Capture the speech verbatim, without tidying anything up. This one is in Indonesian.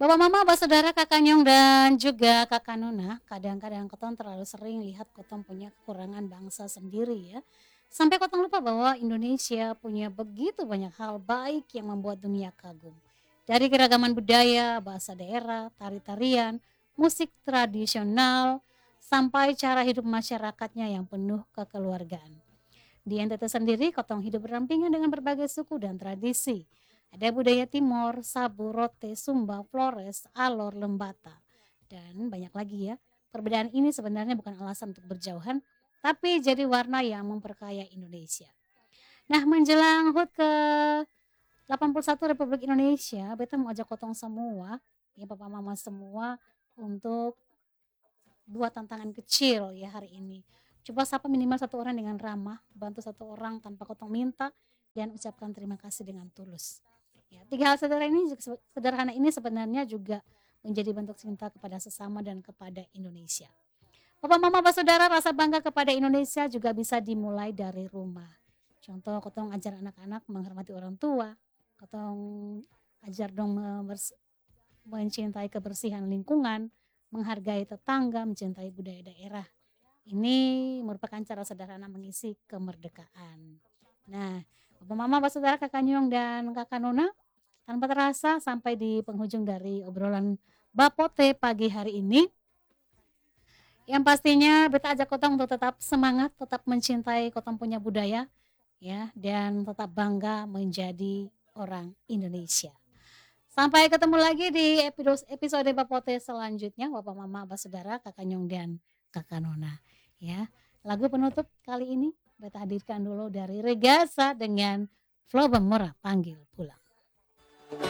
Bapak mama, abah saudara, kakak nyong dan juga kakak nona, kadang-kadang kotong terlalu sering lihat kotong punya kekurangan bangsa sendiri ya. Sampai kotong lupa bahwa Indonesia punya begitu banyak hal baik yang membuat dunia kagum. Dari keragaman budaya, bahasa daerah, tari-tarian, musik tradisional, sampai cara hidup masyarakatnya yang penuh kekeluargaan. Di N T T sendiri, Kotong hidup berdampingan dengan berbagai suku dan tradisi. Ada budaya Timor, Sabu, Rote, Sumba, Flores, Alor, Lembata, dan banyak lagi ya. Perbedaan ini sebenarnya bukan alasan untuk berjauhan, tapi jadi warna yang memperkaya Indonesia. Nah, menjelang H U T ke delapan puluh satu Republik Indonesia, beta mau ajak Kotong semua, ya papa mama semua, untuk dua tantangan kecil ya hari ini. Coba sapa minimal satu orang dengan ramah, bantu satu orang tanpa kotong minta, dan ucapkan terima kasih dengan tulus. Ya, tiga hal sederhana ini, sederhana ini sebenarnya juga menjadi bentuk cinta kepada sesama dan kepada Indonesia. Bapak, mama, bapak, saudara, rasa bangga kepada Indonesia juga bisa dimulai dari rumah. Contoh, kotong ajar anak-anak menghormati orang tua, kotong ajar dong mencintai kebersihan lingkungan, menghargai tetangga, mencintai budaya daerah. Ini merupakan cara sederhana mengisi kemerdekaan. Nah, Bapak Mama, Bapak Saudara, Kakak Nyong dan Kakak Nona, tanpa terasa sampai di penghujung dari obrolan Bapote pagi hari ini. Yang pastinya beta ajak kotong untuk tetap semangat, tetap mencintai kotong punya budaya, ya, dan tetap bangga menjadi orang Indonesia. Sampai ketemu lagi di episode episode Bapote selanjutnya, Bapak Mama, Bapak Saudara, Kakak Nyong dan Kakak Nona. Ya, lagu penutup kali ini beta hadirkan dulu dari Regasa dengan Flow Bemora Panggil Pulang.